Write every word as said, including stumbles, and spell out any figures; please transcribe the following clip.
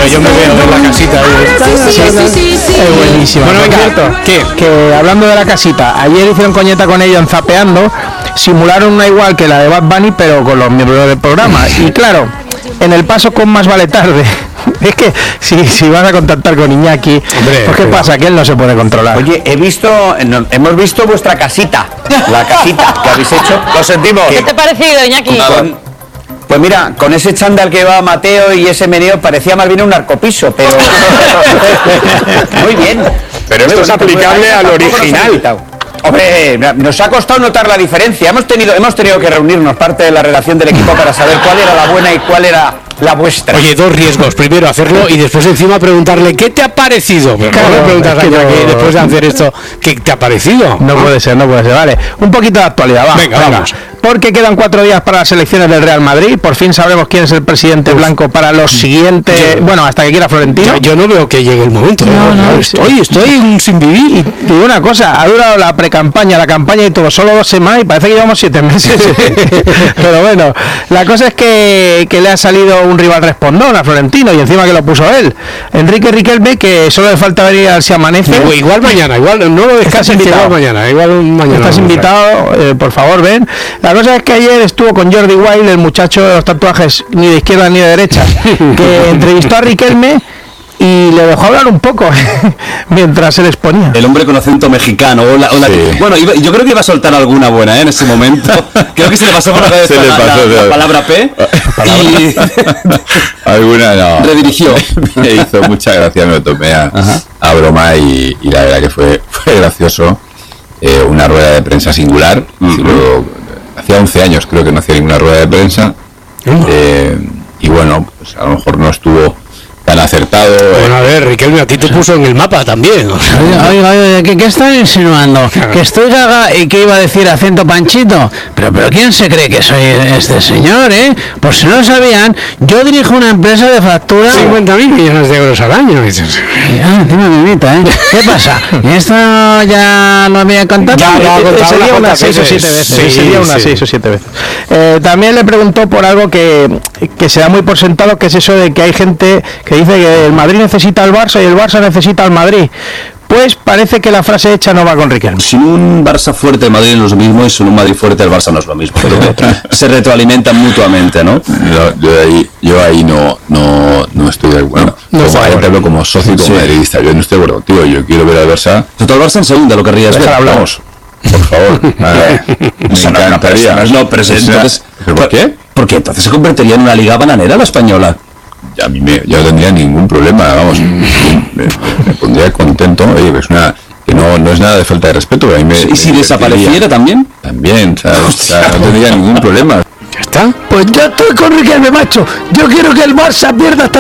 veo, yo me veo en la casita. Sí, sí, sí, sí, sí. Es buenísimo. Bueno, venga, cierto, ¿qué? Que hablando de la casita, ayer hicieron coñeta con ella en Zapeando, simularon una igual que la de Bad Bunny, pero con los miembros del programa. Y claro, en el paso con Más vale tarde. Es que si, si vas a contactar con Iñaki, hombre, pues qué pero... pasa, que él no se puede controlar. Oye, he visto, no, hemos visto vuestra casita, la casita que habéis hecho. Lo sentimos. ¿Qué te ha parecido, Iñaki? Con, pues mira, con ese chándal que va Mateo y ese meneo parecía más bien un narcopiso, pero muy bien. Pero esto es aplicable al original. Hombre, nos ha costado notar la diferencia. Hemos tenido, hemos tenido que reunirnos parte de la redacción del equipo para saber cuál era la buena y cuál era la vuestra. Oye, dos riesgos. Primero hacerlo y después encima preguntarle ¿qué te ha parecido? Pero Claro, no le preguntas es que a Iñaki no... después de hacer esto ¿qué te ha parecido? No puede ser, no puede ser. Vale, un poquito de actualidad, vamos. Venga, vamos. Porque quedan cuatro días para las elecciones del Real Madrid. Por fin sabremos quién es el presidente blanco para los siguientes... Yo, bueno, hasta que quiera Florentino. Yo, yo no veo que llegue el momento. No, no, estoy, estoy sin vivir. Y digo una cosa, ha durado la pre-campaña, la campaña y todo, solo dos semanas y parece que llevamos siete meses. Pero bueno, la cosa es que, que le ha salido un rival respondón a Florentino y encima que lo puso él. Enrique Riquelme, que solo le falta venir al Si Amanece. Igual, igual mañana, igual no lo descanses, igual mañana, igual mañana. Estás invitado, eh, por favor, ven. La cosa es que ayer estuvo con Jordi Wild, el muchacho de los tatuajes ni de izquierda ni de derecha, que entrevistó a Riquelme y le dejó hablar un poco mientras se les ponía. El hombre con acento mexicano. Hola, hola. Sí. Bueno, iba, yo creo que iba a soltar alguna buena, ¿eh? En ese momento. Creo que se le pasó por la cabeza la, pasó, la, la palabra P. Y alguna no. Redirigió. Me hizo mucha gracia, me lo tomé a, a broma y, y la verdad que fue, fue gracioso. Eh, una rueda de prensa singular. Uh-huh. Luego, hacía once años creo que no hacía ninguna rueda de prensa. Uh-huh. Eh, y bueno, pues a lo mejor no estuvo tan acertado. Bueno, a ver, Riquelme, a ti te puso en el mapa también. O sea, oiga, oiga, oiga, ¿qué, qué están insinuando? ¿Que estoy gaga y que iba a decir acento panchito? Pero, pero ¿quién se cree que soy este señor, eh? Por si no lo sabían, yo dirijo una empresa de factura... cincuenta mil millones de euros al año. Ah, encima me imita, ¿eh? ¿Qué pasa? ¿Esto ya lo había contado? Ya lo ha contado sería unas seis o siete veces. Sí, sería unas sí. seis o siete veces. Eh, también le preguntó por algo que, que se da muy por sentado, que es eso de que hay gente que dice que el Madrid necesita al Barça y el Barça necesita al Madrid. Pues parece que la frase hecha no va con Riquelme. Sin un Barça fuerte, el Madrid no es lo mismo, y sin un Madrid fuerte, el Barça no es lo mismo. Se retroalimentan mutuamente, ¿no? No, yo ahí, yo ahí no, no, no estoy de acuerdo. Bueno, no, como, hablo como socio y como sí. madridista, yo no estoy de acuerdo, tío. Yo quiero ver al Barça. Todo el Barça en segunda, lo querrías ver. Hablamos. Por favor. Ver, me eso encantaría. No, no, pero entonces, ¿pero por qué? Porque entonces se convertiría en una liga bananera la española. A mí me, yo no tendría ningún problema, vamos, me, me, me pondría contento. Oye, es una que no, no es nada de falta de respeto. A mí me, ¿Y me si desapareciera también? También, ¿sabes? O sea, no tendría ningún problema. ¿Ya está? Pues yo estoy con Riquelme, macho. Yo quiero que el Barça pierda hasta